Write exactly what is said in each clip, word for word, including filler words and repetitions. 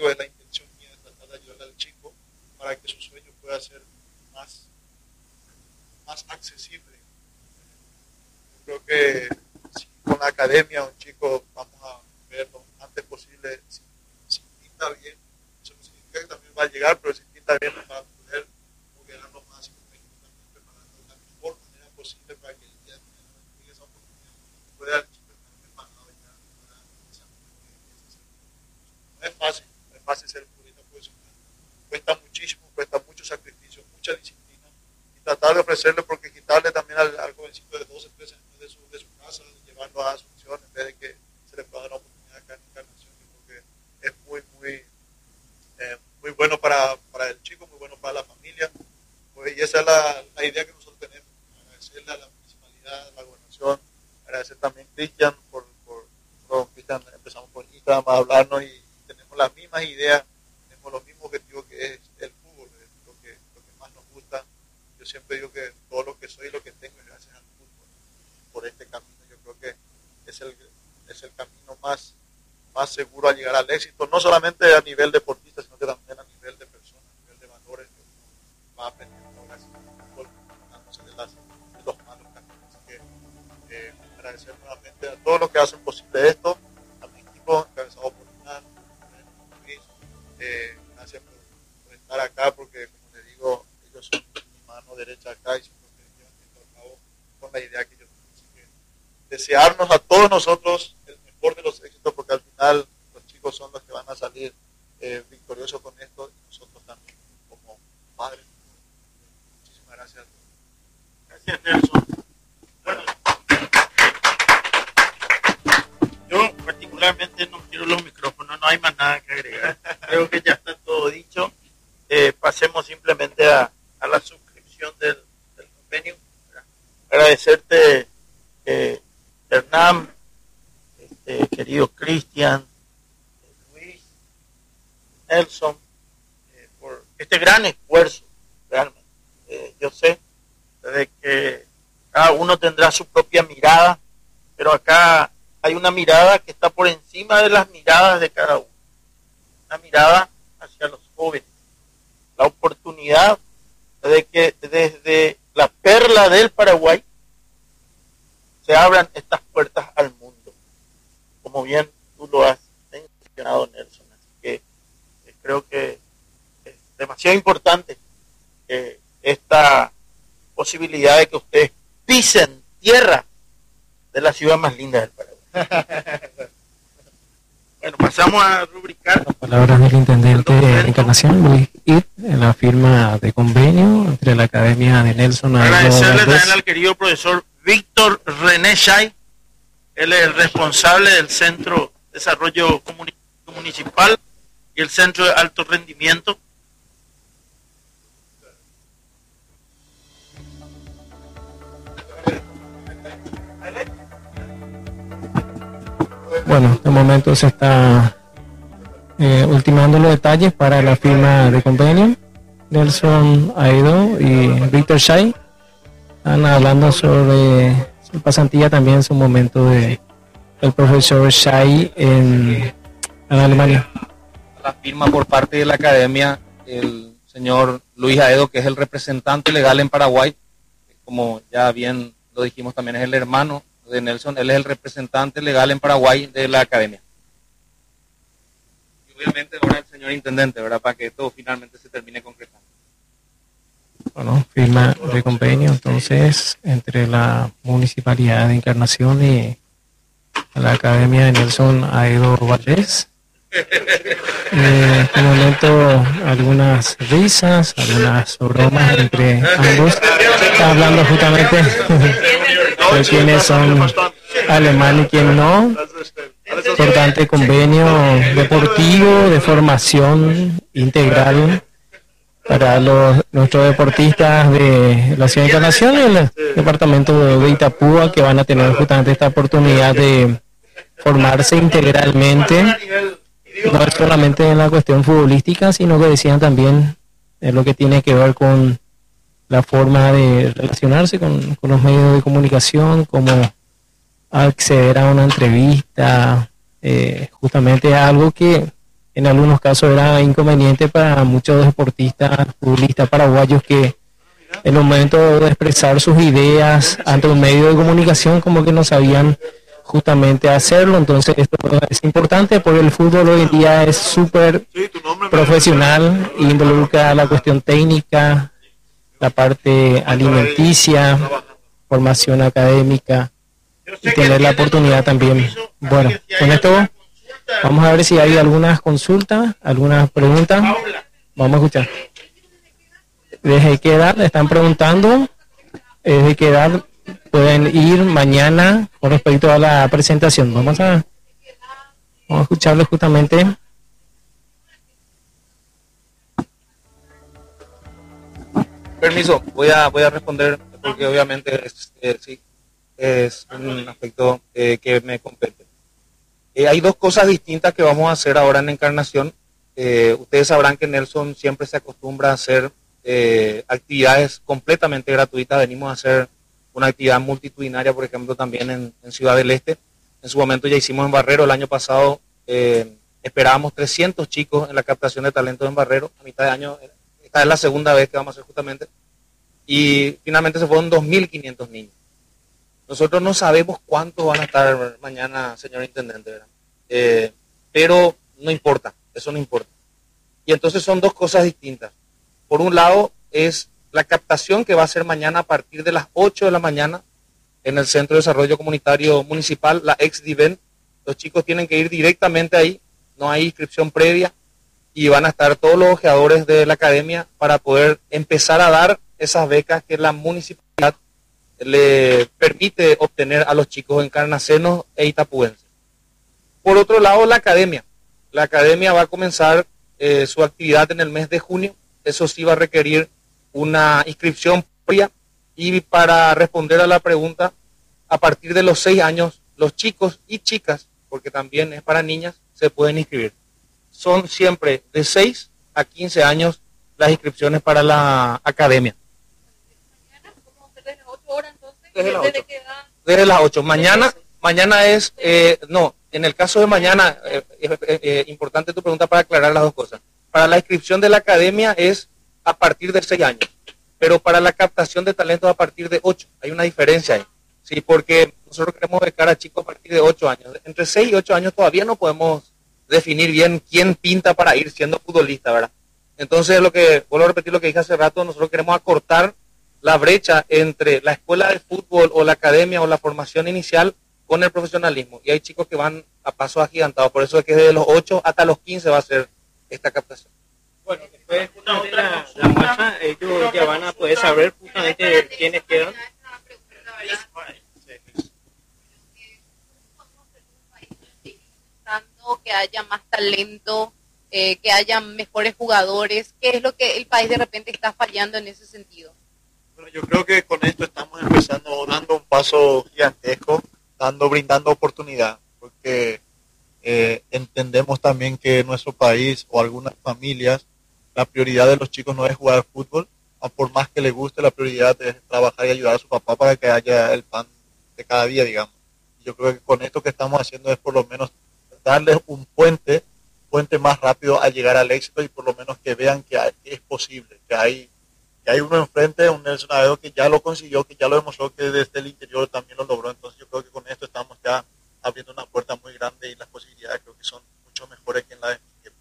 digo, es la intención mía de tratar de ayudarle al chico para que su sueño pueda ser más, más accesible. Yo creo que si con la academia un chico vamos a ver lo antes posible, si, si pinta bien, eso no significa que también va a llegar, pero si pinta bien va a poder lograr lo más también preparando de la mejor manera posible para que el día de mañana tenga esa oportunidad pueda el chico estar preparado ya para esa no es fácil, no es fácil ser futbolista profesional, cuesta muchísimo, cuesta mucho sacrificio, mucha disciplina y tratar de ofrecerle, porque quitarle también al, al jovencito de doce, trece años de su, de su casa, de llevarlo a Asunción en vez de que se le pueda dar una oportunidad acá en Encarnación, yo creo que es muy, muy, eh, muy bueno para, para el chico, muy bueno para la familia, pues, y esa es la, la idea que nosotros tenemos, agradecerle a la municipalidad, a la gobernación, agradecer también a Cristian, por, por, por Cristian, empezamos por Instagram a hablarnos y tenemos las mismas ideas, tenemos los mismos objetivos que es el fútbol, es lo que, lo que más nos gusta. Yo siempre digo que todo lo que soy y lo que tengo es gracias al fútbol. Por este camino yo creo que es el, es el camino más, más seguro a llegar al éxito, no solamente a nivel deportista, sino que también a nivel de persona, a nivel de valores que uno va aprendiendo gracias al fútbol, dándose de, las, de los malos caminos. Así que eh, agradecer nuevamente a todos los que hacen posible esto, a mi equipo encabezado por Hernán, Luis, eh, gracias por, por estar acá, porque como les digo, ellos son mi mano derecha acá y son los que llevan esto a cabo con la idea que yo tengo. Así que desearnos a todos nosotros el mejor de los éxitos, porque al final los chicos son los que van a salir eh, victoriosos con esto y nosotros también como padres. Muchísimas gracias a todos. Gracias, Nelson. Bueno, yo particularmente no quiero los micrófonos, no hay más nada que agregar. Creo que ya está todo dicho. Eh, pasemos simplemente a, a la suscripción del, del convenio. Agradecerte, eh, Hernán, este, querido Cristian, eh, Luis, Nelson, eh, por este gran esfuerzo, realmente. Eh, yo sé de que cada uno tendrá su propia mirada, pero acá hay una mirada que está por encima de las miradas de cada uno. Una mirada hacia los jóvenes. La oportunidad de que desde la perla del Paraguay se abran estas puertas al mundo. Como bien tú lo has mencionado, Nelson. Así que eh, creo que es demasiado importante eh, esta posibilidad de que ustedes pisen tierra de la ciudad más linda del Paraguay. Bueno, pasamos a rubricar las palabras del intendente de Encarnación, Luis Id, en la firma de convenio entre la Academia de Nelson. Agradecerle también al querido profesor Víctor René Chay, él es el responsable del Centro de Desarrollo Municipal y el Centro de Alto Rendimiento. Bueno, de momento se está eh, ultimando los detalles para la firma de convenio. Nelson Aedo y Víctor Chay están hablando sobre su pasantía, también su momento de el profesor Chay en, en Alemania. La firma por parte de la academia el señor Luis Aedo, que es el representante legal en Paraguay, como ya bien lo dijimos, también es el hermano de Nelson, él es el representante legal en Paraguay de la academia. Y obviamente ahora el señor intendente, ¿verdad? Para que todo finalmente se termine concretando. Bueno, firma de convenio entonces entre la Municipalidad de Encarnación y la Academia de Nelson Aedo Valdés. Eh, en este momento algunas risas, algunas bromas entre ambos. Está hablando justamente de quiénes son alemán y quién no. Importante convenio deportivo de formación integral para los nuestros deportistas de la ciudad de Encarnación y el departamento de Itapúa, que van a tener justamente esta oportunidad de formarse integralmente, no es solamente en la cuestión futbolística, sino que decían también en lo que tiene que ver con la forma de relacionarse con, con los medios de comunicación, cómo acceder a una entrevista, eh, justamente algo que en algunos casos era inconveniente para muchos deportistas, futbolistas paraguayos que en el momento de expresar sus ideas ante un medio de comunicación como que no sabían justamente hacerlo. Entonces esto es importante porque el fútbol hoy en día es súper profesional, involucra la cuestión técnica, la parte alimenticia, formación académica y tener la oportunidad también. Bueno, con esto vamos a ver si hay algunas consultas, algunas preguntas. Vamos a escuchar. ¿Desde qué edad? Le están preguntando. ¿Desde qué edad pueden ir mañana con respecto a la presentación? Vamos a, vamos a escucharlo justamente. Permiso, voy a voy a responder porque obviamente es, eh, sí, es un aspecto eh, que me compete. Eh, hay dos cosas distintas que vamos a hacer ahora en Encarnación. Eh, ustedes sabrán que Nelson siempre se acostumbra a hacer eh, actividades completamente gratuitas. Venimos a hacer una actividad multitudinaria, por ejemplo, también en, en Ciudad del Este. En su momento ya hicimos en Barrero. El año pasado eh, esperábamos trescientos chicos en la captación de talentos en Barrero. A mitad de año, esta es la segunda vez que vamos a hacer justamente. Y finalmente se fueron dos mil quinientos niños. Nosotros no sabemos cuántos van a estar mañana, señor Intendente, ¿verdad? Eh, pero no importa, eso no importa. Y entonces son dos cosas distintas. Por un lado es la captación que va a ser mañana a partir de las ocho de la mañana en el Centro de Desarrollo Comunitario Municipal, la ex Diven. Los chicos tienen que ir directamente ahí, no hay inscripción previa, y van a estar todos los ojeadores de la academia para poder empezar a dar esas becas que la municipalidad le permite obtener a los chicos encarnacenos e itapuenses. Por otro lado, la academia. La academia va a comenzar eh, su actividad en el mes de junio. Eso sí va a requerir una inscripción previa. Y para responder a la pregunta, a partir de los seis años, los chicos y chicas, porque también es para niñas, se pueden inscribir. Son siempre de seis a quince años las inscripciones para la academia. Desde las ocho. Desde las ocho. Mañana, mañana es, eh, no, en el caso de mañana, eh, eh, eh, importante tu pregunta para aclarar las dos cosas. Para la inscripción de la academia es a partir de seis años, pero para la captación de talentos a partir de ocho. Hay una diferencia ahí, sí, porque nosotros queremos becar a chicos a partir de ocho años. Entre seis y ocho años todavía no podemos definir bien quién pinta para ir siendo futbolista, ¿verdad? Entonces, lo que, vuelvo a repetir lo que dije hace rato, nosotros queremos acortar la brecha entre la escuela de fútbol o la academia o la formación inicial con el profesionalismo. Y hay chicos que van a pasos agigantados. Por eso es que desde los ocho hasta los quince va a ser esta captación. Bueno, después justamente la, la marcha, ellos ya van a poder saber justamente quiénes quedan. Que haya más talento, eh, que haya mejores jugadores. ¿Qué es lo que el país de repente está fallando en ese sentido? Bueno, yo creo que con esto estamos empezando, dando un paso gigantesco, dando, brindando oportunidad, porque eh, entendemos también que en nuestro país o algunas familias la prioridad de los chicos no es jugar fútbol, por más que les guste, la prioridad es trabajar y ayudar a su papá para que haya el pan de cada día, digamos. Yo creo que con esto que estamos haciendo es por lo menos darles un puente, puente más rápido a llegar al éxito y por lo menos que vean que, hay, que es posible, que hay que hay uno enfrente, un Nelson Aedo que ya lo consiguió, que ya lo demostró que desde el interior también lo logró. Entonces yo creo que con esto estamos ya abriendo una puerta muy grande y las posibilidades creo que son mucho mejores que en la de mi tiempo.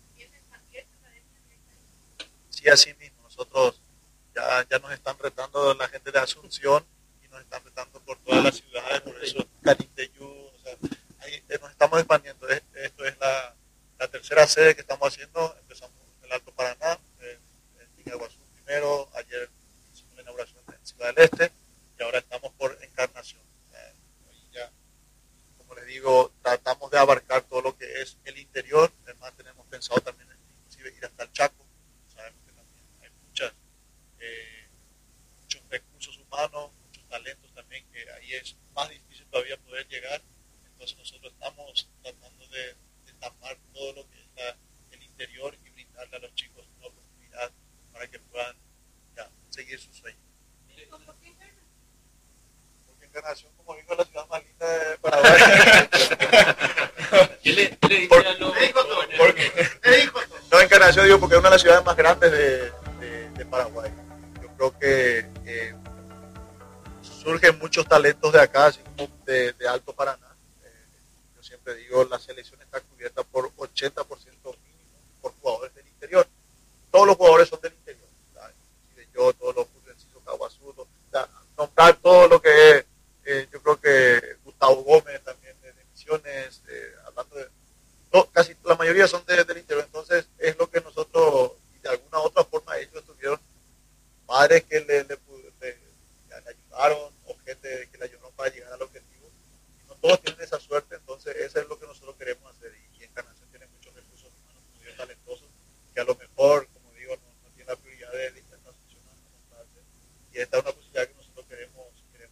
Sí, así mismo. Nosotros ya, ya nos están retando la gente de Asunción y nos están retando por todas las ciudades, por eso Carinteyú, o sea, ahí nos estamos expandiendo. Esto es la, la tercera sede que estamos haciendo. Empezamos en el Alto Paraná, en, en Tingaguazú primero, ayer hicimos la inauguración en Ciudad del Este y ahora estamos por Encarnación. O sea, ya, como les digo, tratamos de abarcar todo lo que es el interior. Además tenemos pensado también inclusive ir hasta el Chaco. Sabemos que también hay muchas, eh, muchos recursos humanos, muchos talentos también, que ahí es más difícil todavía poder llegar. Entonces nosotros estamos tratando de, de tapar todo lo que es la, el interior y brindarle a los chicos una oportunidad para que puedan ya, seguir sus sueños. Porque Encarnación, como digo, es la ciudad más linda de Paraguay. ¿Qué le, le dice Por, a los porque, agradecido, digo, porque es una de las ciudades más grandes de, de, de Paraguay. Yo creo que eh, surgen muchos talentos de acá, así como de, de Alto Paraná. Eh, yo siempre digo, la selección está cubierta por ochenta por ciento mínimo por jugadores del interior. Todos los jugadores son del interior. De yo, todos los Fulgencisos, Caguazú, nombrar todo lo que es, eh, yo creo que Gustavo Gómez también de, de Misiones, eh, hablando de, no, casi la mayoría son de, del interior, entonces es lo que nosotros, y de alguna otra forma ellos tuvieron padres que le, le, le, le ayudaron, o gente que le ayudaron para llegar al objetivo, y no todos tienen esa suerte, entonces eso es lo que nosotros queremos hacer, y, y Encarnación tiene muchos recursos humanos muy talentosos, que a lo mejor, como digo, no, no tiene la prioridad de, de intentar funcionar, y esta es una posibilidad que nosotros queremos, queremos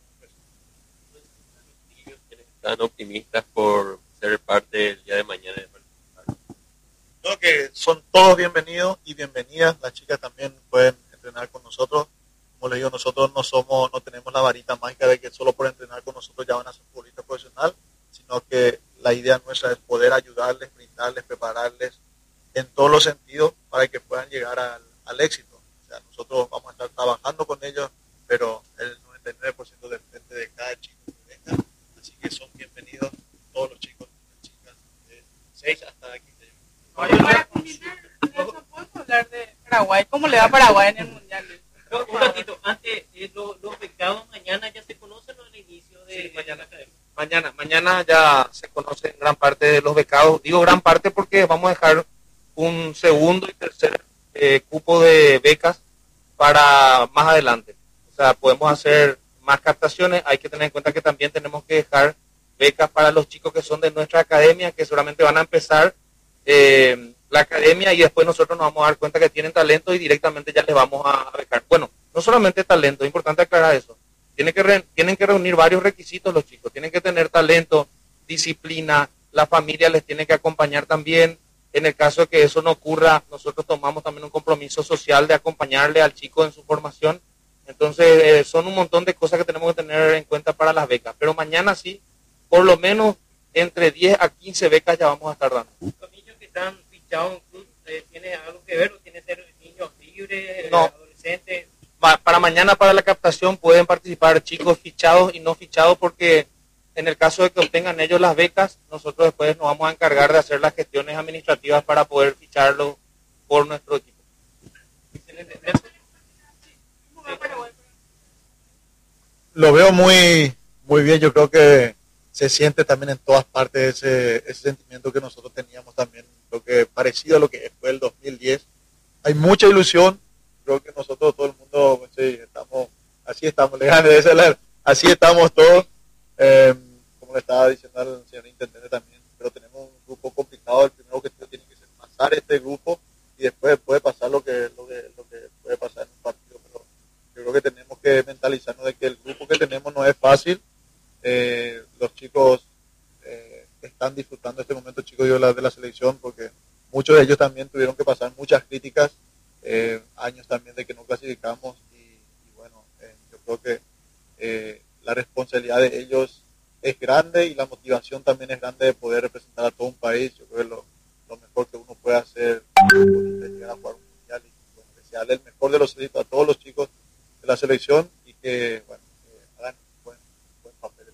empezar. ¿Están optimistas por ser parte del día de mañana de participar? Creo que son todos bienvenidos y bienvenidas. Las chicas también pueden entrenar con nosotros. Como les digo, nosotros no somos, no tenemos la varita mágica de que solo por entrenar con nosotros ya van a ser futbolistas profesional, sino que la idea nuestra es poder ayudarles, brindarles, prepararles en todos los sentidos para que puedan llegar al, al éxito. O sea, nosotros vamos a estar trabajando con ellos, pero el noventa y nueve por ciento depende de cada chico que venga. Así que son bienvenidos todos los chicos y chicas de seis hasta quince años. Para culminar, Nelson, ¿podemos hablar de Paraguay? ¿Cómo le va a Paraguay en el Mundial? No, un ratito, antes, eh, lo, los becados mañana ya se conocen o al inicio de, Sí, mañana. de la academia. Mañana, mañana ya se conocen gran parte de los becados. Digo gran parte porque vamos a dejar un segundo y tercer eh, cupo de becas para más adelante. O sea, podemos hacer más captaciones. Hay que tener en cuenta que también tenemos que dejar becas para los chicos que son de nuestra academia, que seguramente van a empezar eh, la academia y después nosotros nos vamos a dar cuenta que tienen talento y directamente ya les vamos a becar. Bueno, no solamente talento, es importante aclarar eso. Tienen que, re, tienen que reunir varios requisitos los chicos. Tienen que tener talento, disciplina, la familia les tiene que acompañar también. En el caso de que eso no ocurra, nosotros tomamos también un compromiso social de acompañarle al chico en su formación. Entonces, eh, son un montón de cosas que tenemos que tener en cuenta para las becas. Pero mañana sí, por lo menos entre diez a quince becas ya vamos a estar dando. Los niños que están fichados en club, eh, ¿tiene algo que ver o tiene que ser niños libres, No. adolescentes? Para mañana, para la captación, pueden participar chicos fichados y no fichados porque en el caso de que obtengan ellos las becas, nosotros después nos vamos a encargar de hacer las gestiones administrativas para poder ficharlos por nuestro equipo. Lo veo muy, muy bien. Yo creo que se siente también en todas partes ese, ese sentimiento que nosotros teníamos también, lo que parecido a lo que fue el dos mil diez. Hay mucha ilusión. Creo que nosotros, todo el mundo, pues, sí, estamos, así estamos, así estamos todos. Eh, como le estaba diciendo al señor intendente también, pero tenemos un grupo complicado. El primer objetivo tiene que ser pasar este grupo y después puede pasar lo que, lo que, lo que puede pasar en un partido. Pero yo creo que tenemos que mentalizarnos de que el grupo que tenemos no es fácil. Eh, los chicos eh, están disfrutando este momento, chicos de la, de la selección, porque muchos de ellos también tuvieron que pasar muchas críticas, eh, años también de que no clasificamos y, y bueno, eh, yo creo que eh, la responsabilidad de ellos es grande y la motivación también es grande de poder representar a todo un país. Yo creo que lo, lo mejor que uno puede hacer es llegar a jugar un mundial y bueno, desearle el mejor de los éxitos a todos los chicos de la selección y que bueno, eh, hagan un buen, buen papel.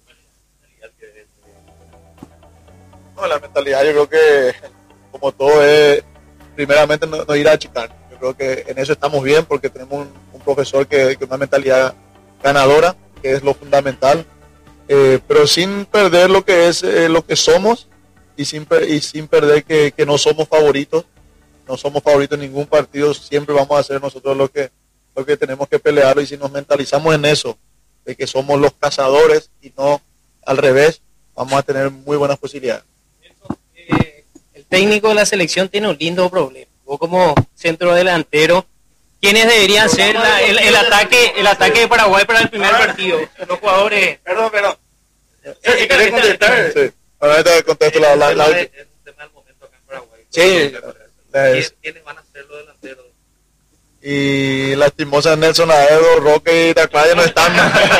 No, la mentalidad yo creo que como todo es primeramente no, no ir a achicar. Yo creo que en eso estamos bien porque tenemos un, un profesor que, que una mentalidad ganadora, que es lo fundamental, eh, pero sin perder lo que es eh, lo que somos y sin, y sin perder que, que no somos favoritos, no somos favoritos en ningún partido, siempre vamos a hacer nosotros lo que, lo que tenemos que pelearlo y si nos mentalizamos en eso, de que somos los cazadores y no al revés, vamos a tener muy buenas posibilidades. Eh, el técnico de la selección tiene un lindo problema. Vos como centro delantero, ¿quiénes deberían ser la, el, el ataque el ataque de Paraguay para el primer partido? Los jugadores. Perdón, perdón. ¿Sí querés contestar? Sí. Ahora contesto la, la, la, Es un tema del momento acá en Paraguay. Sí, ¿Quién- ¿Quiénes van a ser los delanteros? y lastimosa Nelson Aedo, Roque y Taclaya no están.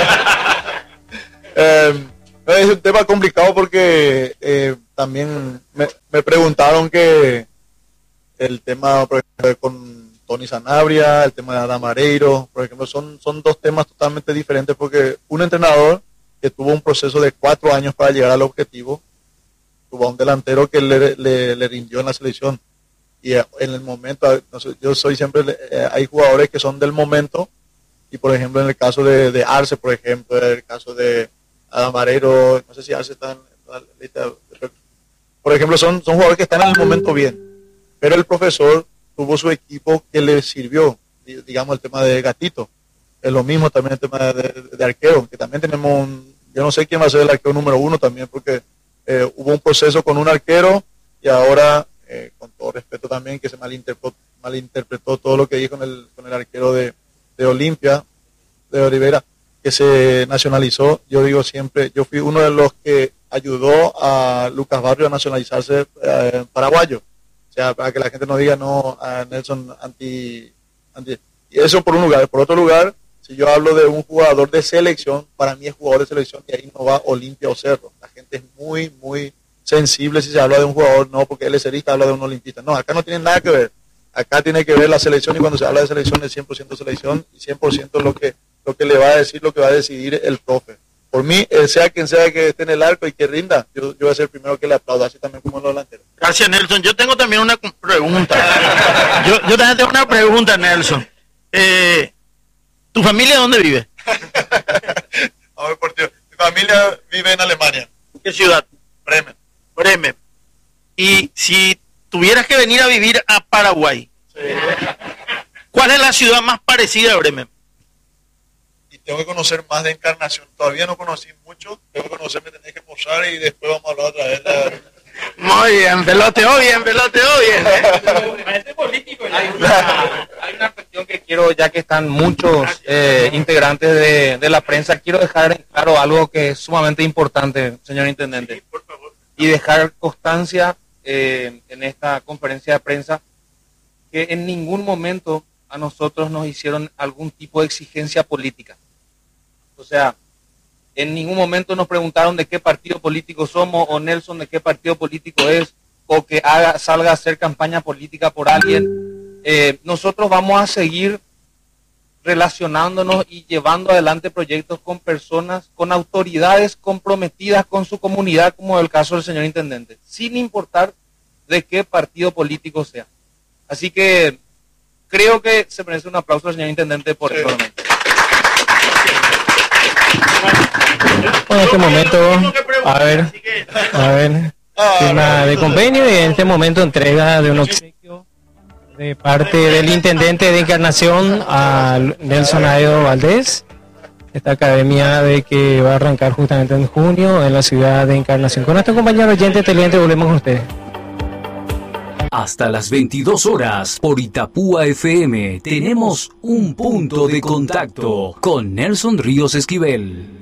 eh, es un tema complicado porque eh, también me, me preguntaron que el tema, por ejemplo, con Tony Sanabria, el tema de Adam Areiro, por ejemplo, son, son dos temas totalmente diferentes porque un entrenador que tuvo un proceso de cuatro años para llegar al objetivo, tuvo un delantero que le, le, le rindió en la selección. Y en el momento, no sé, yo soy siempre, eh, hay jugadores que son del momento, y por ejemplo en el caso de, de Arce, por ejemplo, en el caso de Adam Areiro, no sé si Arce está en la lista, por ejemplo, son, son jugadores que están en el momento bien, pero el profesor tuvo su equipo que le sirvió, digamos el tema de Gatito, es lo mismo también el tema de, de, de arquero, que también tenemos un, yo no sé quién va a ser el arquero número uno también, porque eh, hubo un proceso con un arquero y ahora, eh, con todo respeto también, que se malinterpretó, malinterpretó todo lo que dijo con el, con el arquero de, de Olimpia, de Olivera, que se nacionalizó. Yo digo siempre, yo fui uno de los que ayudó a Lucas Barrio a nacionalizarse eh, paraguayo. O sea, para que la gente no diga no a Nelson anti, anti. Y eso por un lugar. Por otro lugar, si yo hablo de un jugador de selección, para mí es jugador de selección y ahí no va Olimpia o Cerro. La gente es muy, muy sensible si se habla de un jugador, no porque él es cerista, habla de un olimpista. No, acá no tiene nada que ver. Acá tiene que ver la selección y cuando se habla de selección es cien por ciento selección y cien por ciento lo que, lo que le va a decir, lo que va a decidir el profe. Por mí, eh, sea quien sea que esté en el arco y que rinda, yo, yo voy a ser el primero que le aplauda, así también como los delanteros. Gracias, Nelson. Yo tengo también una pregunta. Yo, yo también tengo una pregunta, Nelson. Eh, ¿Tu familia dónde vive? A ver, por Dios. Mi familia vive en Alemania. ¿Qué ciudad? Bremen. Bremen. Y si tuvieras que venir a vivir a Paraguay, sí. ¿Cuál es la ciudad más parecida a Bremen? Y tengo que conocer más de Encarnación. Todavía no conocí mucho. Tengo que conocer, me tenés que posar y después vamos a hablar otra vez. La... Muy bien, peloteo bien, peloteo bien. Parece político. Hay una, hay una cuestión que quiero, ya que están muchos eh, integrantes de, de la prensa, quiero dejar en claro algo que es sumamente importante, señor Intendente. Sí, por favor. Y dejar constancia eh, en esta conferencia de prensa que en ningún momento a nosotros nos hicieron algún tipo de exigencia política. O sea, en ningún momento nos preguntaron de qué partido político somos o Nelson de qué partido político es o que haga, salga a hacer campaña política por alguien. Eh, nosotros vamos a seguir relacionándonos y llevando adelante proyectos con personas, con autoridades comprometidas con su comunidad, como el caso del señor Intendente, sin importar de qué partido político sea. Así que creo que se merece un aplauso al señor Intendente por eso. Sí. En este momento, a ver, a ver, firma de convenio y en este momento entrega de un obsequio de parte del Intendente de Encarnación a Nelson Aedo Valdés, esta academia de que va a arrancar justamente en junio en la ciudad de Encarnación. Con nuestro compañero oyente televidente volvemos con ustedes. Hasta las veintidós horas por Itapúa F M tenemos un punto de contacto con Nelson Ríos Esquivel.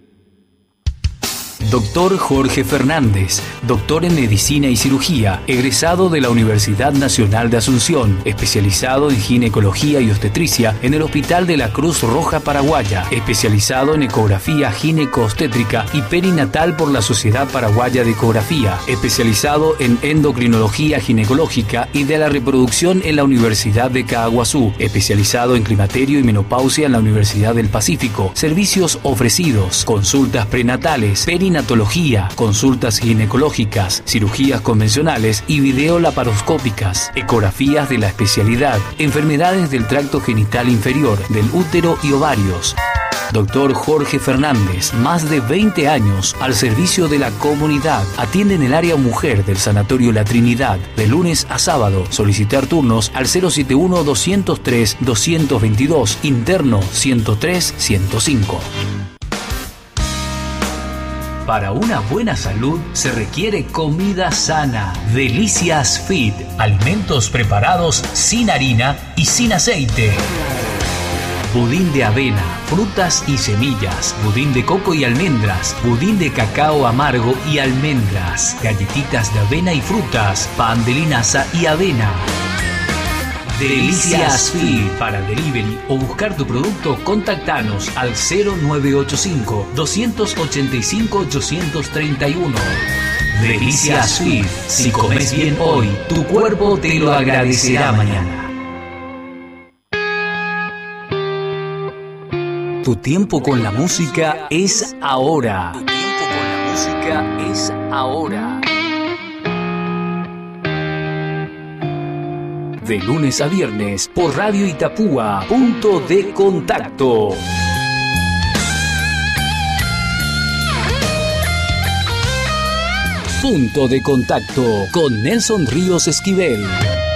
Doctor Jorge Fernández, doctor en Medicina y Cirugía, egresado de la Universidad Nacional de Asunción, especializado en ginecología y obstetricia en el Hospital de la Cruz Roja Paraguaya, especializado en ecografía gineco-obstétrica y perinatal por la Sociedad Paraguaya de Ecografía, especializado en endocrinología ginecológica y de la reproducción en la Universidad de Caaguazú, especializado en climaterio y menopausia en la Universidad del Pacífico, servicios ofrecidos, consultas prenatales, perinatología, consultas ginecológicas, cirugías convencionales y videolaparoscópicas, ecografías de la especialidad, enfermedades del tracto genital inferior, del útero y ovarios. Doctor Jorge Fernández, más de veinte años al servicio de la comunidad. Atiende en el área mujer del Sanatorio La Trinidad, de lunes a sábado. Solicitar turnos al cero setenta y uno, doscientos tres, doscientos veintidós, interno ciento tres, ciento cinco. Para una buena salud se requiere comida sana. Delicias Fit, alimentos preparados sin harina y sin aceite. Budín de avena, frutas y semillas, budín de coco y almendras, budín de cacao amargo y almendras, galletitas de avena y frutas, pan de linaza y avena. Delicias Fit. Para delivery o buscar tu producto, contactanos al cero nueve ocho cinco, dos ocho cinco, ocho tres uno. Delicia Sweet. Si comes bien hoy, tu cuerpo te lo agradecerá mañana. Tu tiempo con la música es ahora. Tu tiempo con la música es ahora. De lunes a viernes por Radio Itapúa. Punto de contacto. Punto de contacto con Nelson Ríos Esquivel.